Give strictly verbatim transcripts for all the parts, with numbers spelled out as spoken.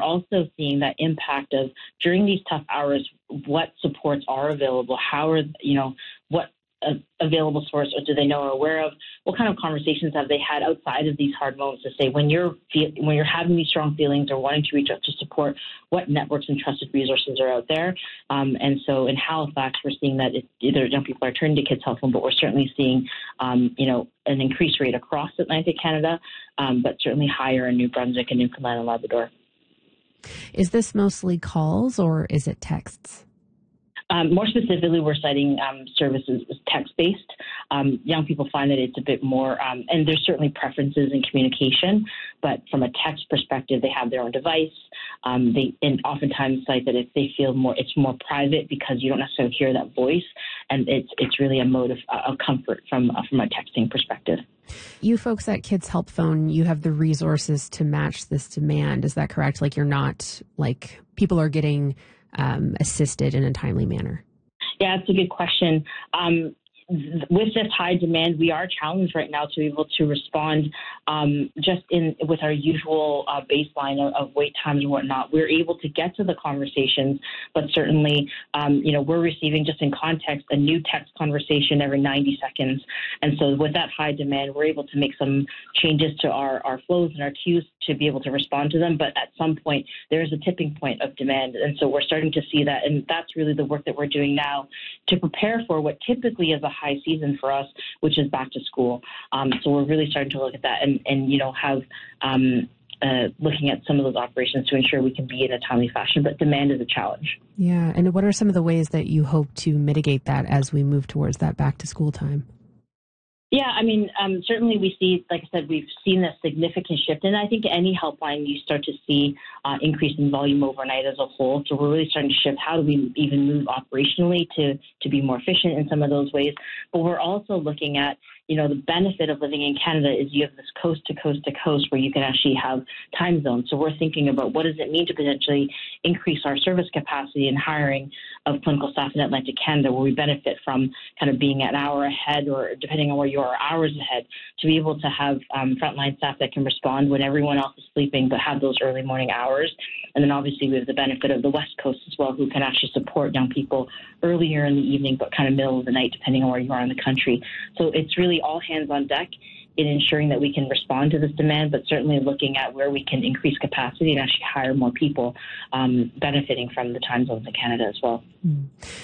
also seeing that impact of during these tough hours, what supports are available, how are, you know, what uh, available source or do they know or aware of, what kind of conversations have they had outside of these hard moments to say when you're feel, when you're having these strong feelings or wanting to reach out to support, what networks and trusted resources are out there. Um, and so in Halifax, we're seeing that it's either young people are turning to Kids Help Phone, but we're certainly seeing, um, you know, an increased rate across Atlantic Canada, um, but certainly higher in New Brunswick and Newfoundland and Labrador. Is this mostly calls or is it texts? Um, more specifically, we're citing um, services as text-based. Um, young people find that it's a bit more, um, and there's certainly preferences in communication, but from a text perspective, they have their own device. Um, they and oftentimes cite that if they feel more, it's more private because you don't necessarily hear that voice, and it's it's really a mode of, uh, of comfort from uh, from a texting perspective. You folks at Kids Help Phone, you have the resources to match this demand. Is that correct? Like you're not like people are getting Um, assisted in a timely manner? Yeah, it's a good question. Um, with this high demand, we are challenged right now to be able to respond um, just in with our usual uh, baseline of, of wait times and whatnot. We're able to get to the conversations, but certainly, um, you know, we're receiving, just in context, a new text conversation every ninety seconds. And so with that high demand, we're able to make some changes to our, our flows and our queues to be able to respond to them. But at some point, there is a tipping point of demand. And so we're starting to see that. And that's really the work that we're doing now to prepare for what typically is a high season for us, which is back to school. Um, so we're really starting to look at that and, and you know, have um, uh, looking at some of those operations to ensure we can be in a timely fashion. But demand is a challenge. Yeah. And what are some of the ways that you hope to mitigate that as we move towards that back to school time? Yeah, I mean, um, certainly we see, like I said, we've seen a significant shift. And I think any helpline, you start to see uh, increase in volume overnight as a whole. So we're really starting to shift. How do we even move operationally to, to be more efficient in some of those ways? But we're also looking at, you know, the benefit of living in Canada is you have this coast to coast to coast where you can actually have time zones. So we're thinking about what does it mean to potentially increase our service capacity and hiring of clinical staff in Atlantic Canada, where we benefit from kind of being an hour ahead or depending on where you are, hours ahead, to be able to have um, frontline staff that can respond when everyone else is sleeping, but have those early morning hours. And then obviously we have the benefit of the West Coast as well, who can actually support young people earlier in the evening, but kind of middle of the night, depending on where you are in the country. So it's really all hands on deck in ensuring that we can respond to this demand, but certainly looking at where we can increase capacity and actually hire more people, um, benefiting from the time zones in Canada as well. Mm.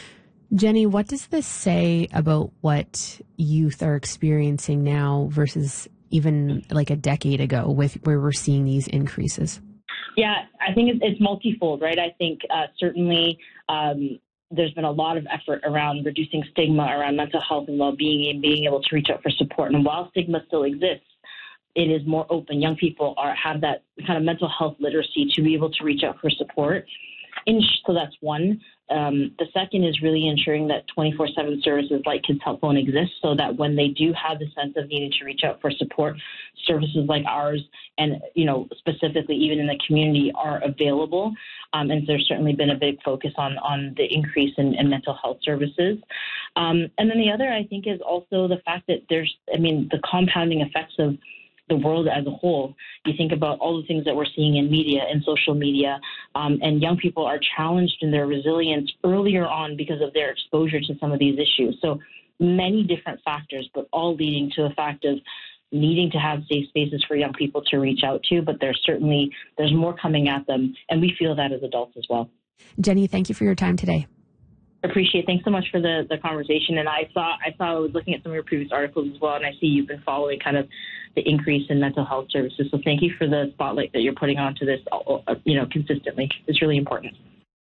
Jenny, what does this say about what youth are experiencing now versus even like a decade ago with where we're seeing these increases? Yeah, I think it's, it's multifold, right? I think uh, certainly um, there's been a lot of effort around reducing stigma around mental health and well-being and being able to reach out for support. And while stigma still exists, it is more open. Young people are have that kind of mental health literacy to be able to reach out for support. And so that's one. Um, the second is really ensuring that twenty-four seven services like Kids Help Phone exist so that when they do have the sense of needing to reach out for support, services like ours and, you know, specifically even in the community are available. Um, and there's certainly been a big focus on, on the increase in, in mental health services. Um, and then the other, I think, is also the fact that there's, I mean, the compounding effects of the world as a whole. You think about all the things that we're seeing in media and social media, um, and young people are challenged in their resilience earlier on because of their exposure to some of these issues. So many different factors, but all leading to the fact of needing to have safe spaces for young people to reach out to, but there's certainly, there's more coming at them, and we feel that as adults as well. Jenny, thank you for your time today. Appreciate it. Thanks so much for the, the conversation. And I saw I saw I was looking at some of your previous articles as well, and I see you've been following kind of the increase in mental health services. So thank you for the spotlight that you're putting onto this, you know, consistently. It's really important.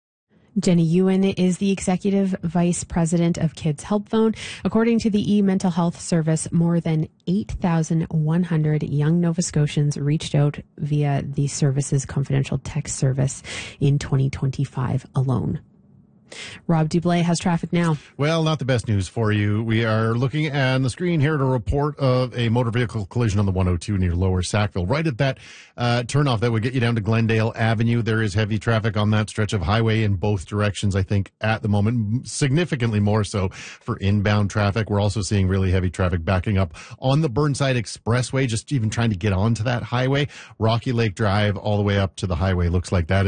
Jenny Ewan is the Executive Vice President of Kids Help Phone. According to the e-Mental Health Service, more than eight thousand one hundred young Nova Scotians reached out via the service's confidential text service in twenty twenty-five alone. Rob Dublé has traffic now. Well, not the best news for you. We are looking on the screen here at a report of a motor vehicle collision on the one oh two near Lower Sackville. Right at that uh, turnoff that would get you down to Glendale Avenue. There is heavy traffic on that stretch of highway in both directions, I think, at the moment. Significantly more so for inbound traffic. We're also seeing really heavy traffic backing up on the Burnside Expressway, just even trying to get onto that highway. Rocky Lake Drive all the way up to the highway looks like that